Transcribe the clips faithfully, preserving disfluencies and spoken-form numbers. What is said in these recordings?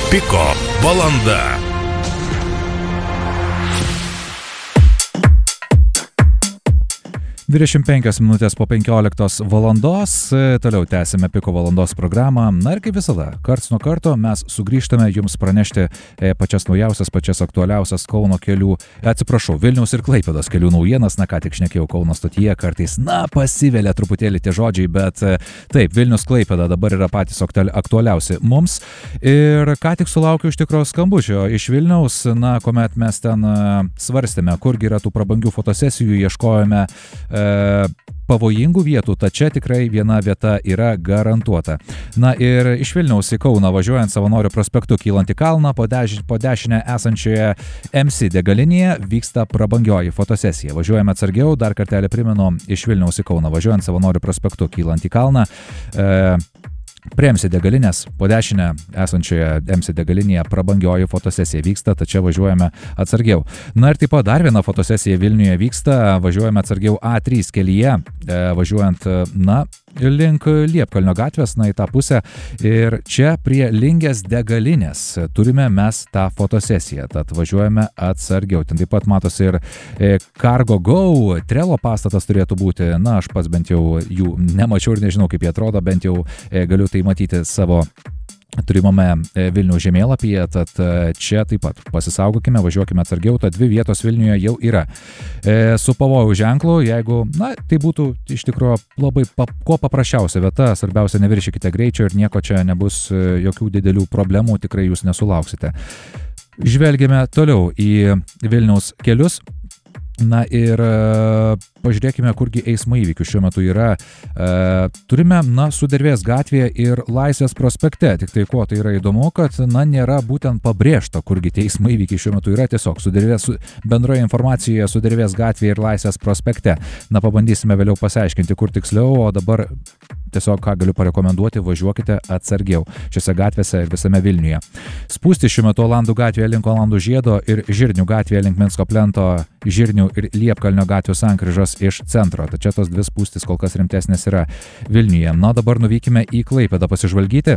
Piko valanda. dvidešimt penkios minutės po penkioliktos valandos, toliau tęsime Piko valandos programą. Na ir kaip visada, karts nuo karto mes sugrįžtame jums pranešti pačias naujausias, pačias aktualiausias Kauno kelių, atsiprašau, Vilniaus ir Klaipėdos kelių naujienas. Na ką tik šnekėjau Kauno stotyje, kartais, na, pasivelia truputėlį tie žodžiai, bet taip, Vilnius Klaipėda dabar yra patys aktualiausi mums. Ir ką tik sulaukiau iš tikro skambučio iš Vilniaus, na, kuomet mes ten svarstėme, kurgi yra tų prabangių fotosesijų, ieškojome pavojingų vietų, tačiau tikrai viena vieta yra garantuota. Na ir iš Vilniaus į Kauną važiuojant Savanorių prospektu kylant į kalną, po, deš, po dešinę esančioje M C degalinėje vyksta prabangioji fotosesija. Važiuojame atsargiau, dar kartelį primenu, iš Vilniaus į Kauną važiuojant Savanorių prospektu kylant į kalną. E, Prie M C degalinės, po dešinę esančioje M C degalinėje prabangioji fotosesija vyksta, tačiau važiuojame atsargiau. Na ir taip pat dar viena fotosesija Vilniuje vyksta, važiuojame atsargiau A trys kelyje, e, važiuojant, na, link Liepkalnio gatvės, na, į tą pusę. Ir čia prie Lingės degalinės turime mes tą fotosesiją, tad važiuojame atsargiau. Ten taip pat matosi ir e, Cargo Go, Trello pastatas turėtų būti, na, aš pats bent jau jų nemačiau ir nežinau, kaip jie atrodo, bent jau e, galiu tai matyti savo turimame Vilniaus žemėlapyje, tad čia taip pat pasisaugokime, važiuokime atsargiau, tad dvi vietos Vilniuje jau yra. E, su pavojų ženklu, jeigu, na, tai būtų iš tikrųjų labai pap, kuo paprasčiausia vieta, svarbiausia neviršykite greičio ir nieko čia nebus, jokių didelių problemų tikrai jūs nesulauksite. Žvelgime toliau į Vilniaus kelius. Na ir e, pažiūrėkime, kurgi eismo įvykių šiuo metu yra. E, turime, na, Sudervės gatvėje ir Laisvės prospekte. Tik tai kuo tai yra įdomu, kad, na, nėra būtent pabrėžta, kurgi tie eismo įvykiai šiuo metu yra. Tiesiog Sudervės, bendroje informacijoje Sudervės gatvėje ir Laisvės prospekte. Na, pabandysime vėliau pasiaiškinti, kur tiksliau, o dabar tiesiog ką galiu parekomenduoti, važiuokite atsargiau šiose gatvėse ir visame Vilniuje. Spūsti šiuo metu Olandų gatvėje link Olandų žiedo ir Žirnių gatvėje link Minsko plento, Žirnių ir Liepkalnio gatvių sankryžos iš centro. Tačiau tos dvi spūstis kol kas rimtesnės yra Vilniuje. Na, dabar nuvykime į Klaipėdą pasižvalgyti.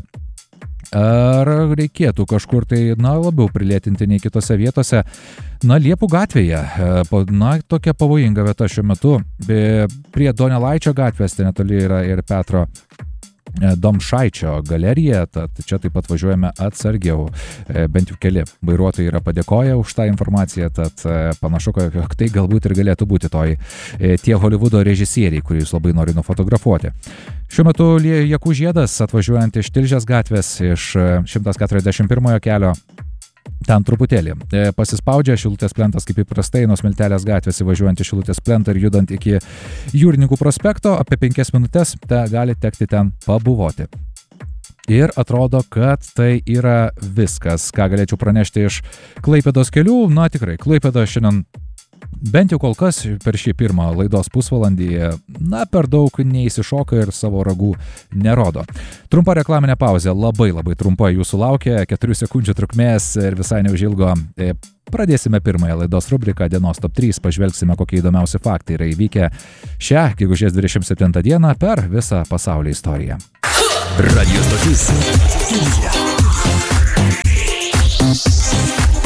Ar reikėtų kažkur tai, na, labiau prilėtinti nei kitose vietose? Na, Liepų gatvėje, na, tokia pavojinga vieta šiuo metu. Prie Donelaičio gatvės, tai netoli yra ir Petro Domšaičio galerija, tad čia taip pat važiuojame atsargiau. Bent jau keli vairuotojai yra padėkoję už tą informaciją, tad panašu, kad tai galbūt ir galėtų būti toj tie Holivudo režisieriai, kurį jūs labai nori nufotografuoti. Šiuo metu Jakų žiedas atvažiuojant iš Tilžės gatvės, iš šimtas keturiasdešimt pirmojo kelio. Ten truputėlį pasispaudžia Šilutės plentas kaip įprastai nuo Smiltelės gatvės įvažiuojant į Šilutės plentą ir judant iki Jūrininkų prospekto, apie penkias minutės te gali tekti ten pabuvoti. Ir atrodo, kad tai yra viskas, ką galėčiau pranešti iš Klaipėdos kelių. Na, tikrai, Klaipėda šiandien bent jau kol kas per šį pirmą laidos pusvalandį, na, per daug neįsišoka ir savo ragų nerodo. Trumpa reklaminė pauzė, labai labai trumpa jūsų laukia, keturių sekundžių trukmės ir visai neužilgo pradėsime pirmąją laidos rubriką Dienos top trys, pažvelgsime, kokie įdomiausi faktai yra įvykę šią gegužės dvidešimt septintą dieną per visą pasaulio istoriją. Radio stotis.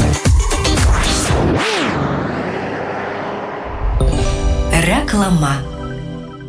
Reklama.